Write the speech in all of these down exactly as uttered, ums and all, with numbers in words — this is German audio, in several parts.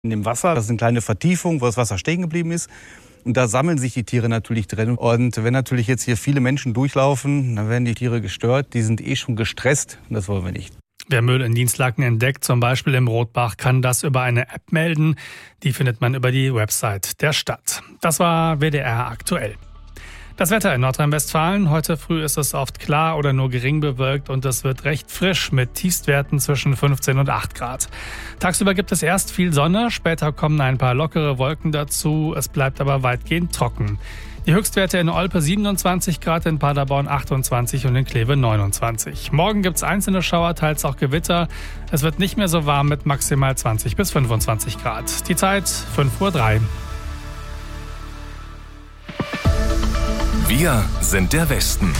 In dem Wasser, das ist eine kleine Vertiefung, wo das Wasser stehen geblieben ist. Und da sammeln sich die Tiere natürlich drin. Und wenn natürlich jetzt hier viele Menschen durchlaufen, dann werden die Tiere gestört. Die sind eh schon gestresst und das wollen wir nicht. Wer Müll in Dienstlaken entdeckt, zum Beispiel im Rotbach, kann das über eine App melden. Die findet man über die Website der Stadt. Das war W D R aktuell. Das Wetter in Nordrhein-Westfalen. Heute früh ist es oft klar oder nur gering bewölkt und es wird recht frisch mit Tiefstwerten zwischen fünfzehn und acht Grad. Tagsüber gibt es erst viel Sonne, später kommen ein paar lockere Wolken dazu. Es bleibt aber weitgehend trocken. Die Höchstwerte in Olpe siebenundzwanzig Grad, in Paderborn achtundzwanzig und in Kleve neunundzwanzig. Morgen gibt es einzelne Schauer, teils auch Gewitter. Es wird nicht mehr so warm mit maximal zwanzig bis fünfundzwanzig Grad. Die Zeit fünf Uhr drei. Wir sind der Westen.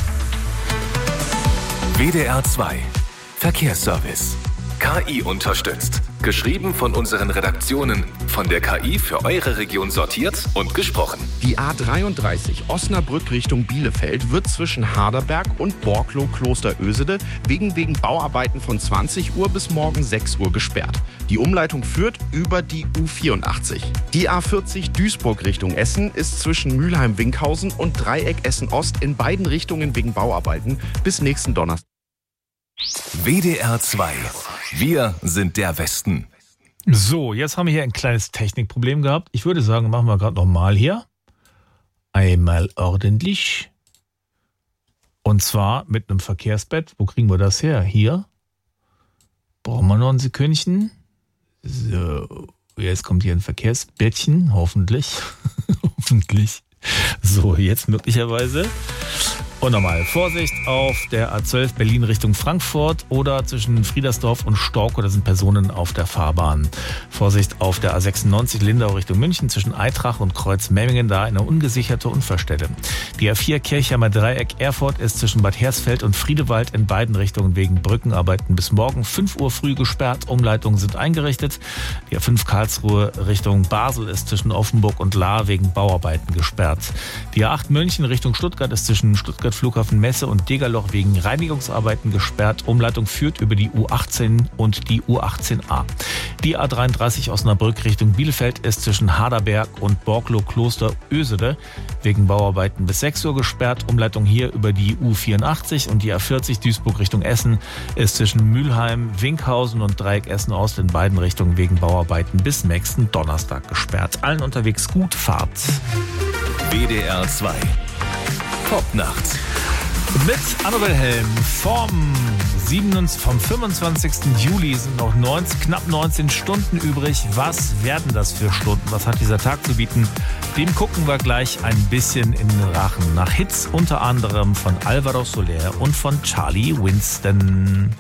W D R zwei Verkehrsservice. K I unterstützt. Geschrieben von unseren Redaktionen. Von der K I für eure Region sortiert und gesprochen. Die A dreiunddreißig Osnabrück Richtung Bielefeld wird zwischen Harderberg und Borklow-Klosterösede wegen, wegen Bauarbeiten von zwanzig Uhr bis morgen sechs Uhr gesperrt. Die Umleitung führt über die U vierundachtzig. Die A vierzig Duisburg Richtung Essen ist zwischen Mülheim-Winkhausen und Dreieck Essen-Ost in beiden Richtungen wegen Bauarbeiten bis nächsten Donnerstag. W D R zwei. Wir sind der Westen. So, jetzt haben wir hier ein kleines Technikproblem gehabt. Ich würde sagen, machen wir gerade nochmal hier. Einmal ordentlich. Und zwar mit einem Verkehrsbett. Wo kriegen wir das her? Hier. Brauchen wir noch ein Sekündchen. So, jetzt kommt hier ein Verkehrsbettchen. Hoffentlich. Hoffentlich. So, jetzt möglicherweise. Und nochmal Vorsicht auf der A zwölf Berlin Richtung Frankfurt oder zwischen Friedersdorf und Storkow, da sind Personen auf der Fahrbahn. Vorsicht auf der A sechsundneunzig Lindau Richtung München zwischen Eitrach und Kreuzmemmingen, da eine ungesicherte Unfallstelle. Die A vier Kirchheimer Dreieck Erfurt ist zwischen Bad Hersfeld und Friedewald in beiden Richtungen wegen Brückenarbeiten bis morgen fünf Uhr früh gesperrt. Umleitungen sind eingerichtet. Die A fünf Karlsruhe Richtung Basel ist zwischen Offenburg und Lahr wegen Bauarbeiten gesperrt. Die A acht München Richtung Stuttgart ist zwischen Stuttgart Flughafen Messe und Degerloch wegen Reinigungsarbeiten gesperrt. Umleitung führt über die U achtzehn und die U achtzehn a. Die A dreiunddreißig Osnabrück Richtung Bielefeld ist zwischen Harderberg und Borklow-Klosterösede wegen Bauarbeiten bis sechs Uhr gesperrt. Umleitung hier über die U vierundachtzig und die A vierzig Duisburg Richtung Essen ist zwischen Mülheim, Winkhausen und Dreieck Essen-Ost in beiden Richtungen wegen Bauarbeiten bis nächsten Donnerstag gesperrt. Allen unterwegs gut Fahrt. W D R zwei Popnacht. Mit Annabel Helm vom, siebenundzwanzigsten, vom fünfundzwanzigsten Juli sind noch neunzehn, knapp neunzehn Stunden übrig. Was werden das für Stunden? Was hat dieser Tag zu bieten? Dem gucken wir gleich ein bisschen in den Rachen. Nach Hits unter anderem von Alvaro Soler und von Charlie Winston.